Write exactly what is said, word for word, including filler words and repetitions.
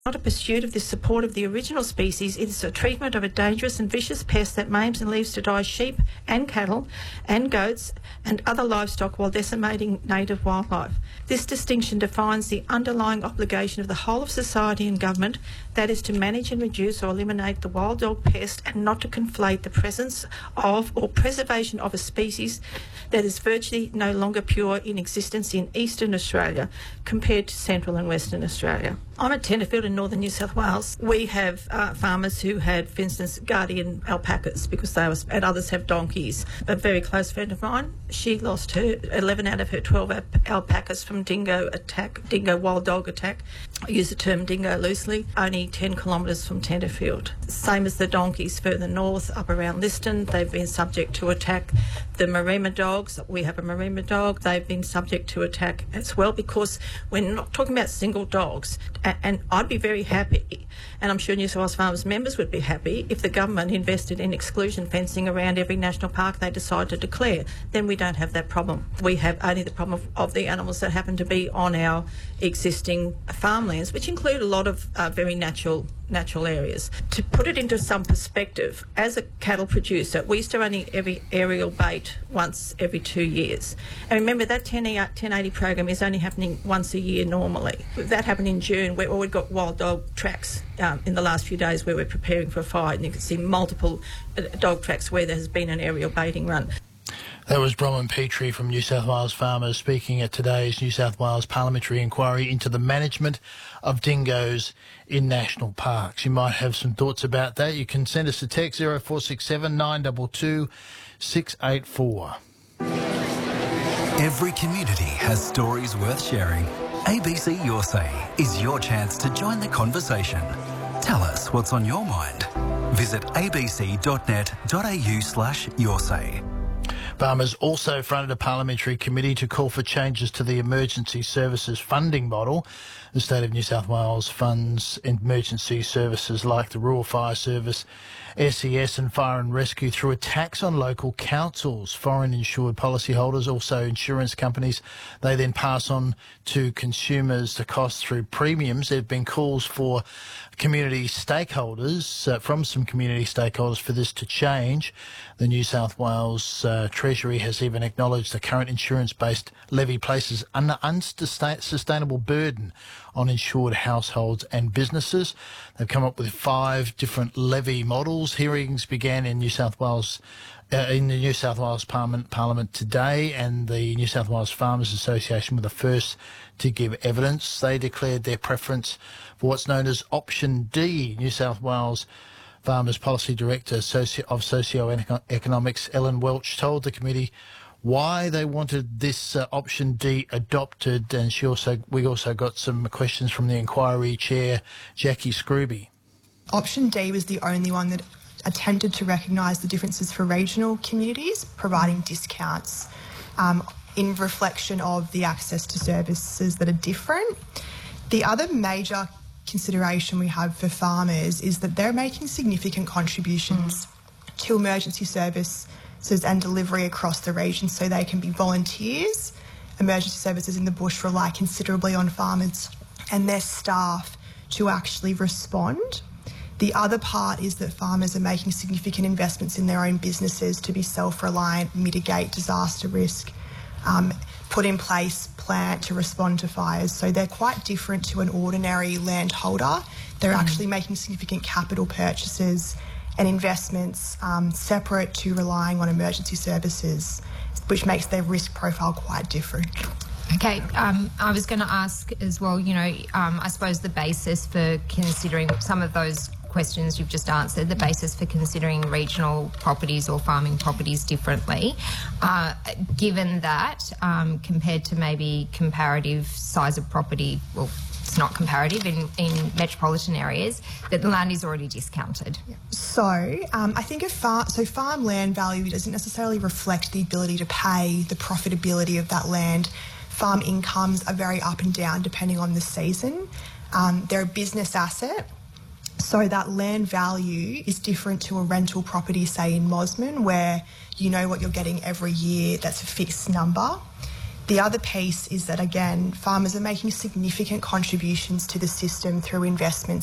Not a pursuit of the support of the original species, it is a treatment of a dangerous and vicious pest that maims and leaves to die sheep and cattle and goats and other livestock while decimating native wildlife. This distinction defines the underlying obligation of the whole of society and government, that is to manage and reduce or eliminate the wild dog pest and not to conflate the presence of or preservation of a species that is virtually no longer pure in existence in Eastern Australia compared to Central and Western Australia. I'm at Tenterfield in northern New South Wales. We have uh, farmers who had, for instance, guardian alpacas because they were, and others have donkeys. A very close friend of mine, she lost her eleven out of her twelve alpacas from dingo attack, dingo wild dog attack. I use the term dingo loosely, only ten kilometres from Tenterfield. Same as the donkeys further north, up around Liston, they've been subject to attack. The Marima dogs, we have a Marima dog, they've been subject to attack as well because we're not talking about single dogs. And I'd be very happy, and I'm sure New South Wales Farmers members would be happy, if the government invested in exclusion fencing around every national park they decide to declare. Then we don't have that problem. We have only the problem of, of the animals that happen to be on our existing farmlands, which include a lot of uh, very natural natural areas. To put it into some perspective, as a cattle producer, we used to only every aerial bait once every two years. And remember, that ten eighty program is only happening once a year normally. That happened in June, where well, we've got wild dog tracks um, in the last few days where we're preparing for a fight, and you can see multiple uh, dog tracks where there has been an aerial baiting run. That was Bronwyn Petrie from New South Wales Farmers speaking at today's New South Wales Parliamentary Inquiry into the management of dingoes in national parks. You might have some thoughts about that. You can send us a text zero four six seven nine two two six eight four. Every community has stories worth sharing. A B C Your Say is your chance to join the conversation. Tell us what's on your mind. Visit abc.net.au slash your say. Farmers also fronted a parliamentary committee to call for changes to the emergency services funding model. The State of New South Wales funds emergency services like the Rural Fire Service, S E S and Fire and Rescue through a tax on local councils. Foreign insured policyholders, also insurance companies, they then pass on to consumers the cost through premiums. There have been calls for community stakeholders, uh, from some community stakeholders, for this to change. The New South Wales uh, Treasury has even acknowledged the current insurance-based levy places an unsustainable burden on insured households and businesses. They've come up with five different levy models. Hearings began in New South Wales uh, in the New South Wales Parliament, Parliament today, and the New South Wales Farmers Association were the first to give evidence. They declared their preference for what's known as Option D. New South Wales Farmers Policy Director of Socioeconomics, Ellen Welch, told the committee why they wanted this uh, Option D adopted, and she also we also got some questions from the inquiry chair, Jackie Scrooby. Option D was the only one that attempted to recognise the differences for regional communities, providing discounts um, in reflection of the access to services that are different. The other major consideration we have for farmers is that they're making significant contributions mm. to emergency services and delivery across the region, so they can be volunteers. Emergency services in the bush rely considerably on farmers and their staff to actually respond. The other part is that farmers are making significant investments in their own businesses to be self-reliant, mitigate disaster risk, um, put in place plan to respond to fires. So they're quite different to an ordinary landholder. They're mm. actually making significant capital purchases and investments um, separate to relying on emergency services, which makes their risk profile quite different. Okay, um, I was going to ask as well, you know, um, I suppose the basis for considering some of those questions you've just answered, the basis for considering regional properties or farming properties differently, uh, given that um, compared to maybe comparative size of property, well, it's not comparative in, in metropolitan areas, that the land is already discounted. So um, I think a far, so farm land value doesn't necessarily reflect the ability to pay the profitability of that land. Farm incomes are very up and down depending on the season. Um, they're a business asset. So that land value is different to a rental property, say in Mosman, where you know what you're getting every year, that's a fixed number. The other piece is that, again, farmers are making significant contributions to the system through investments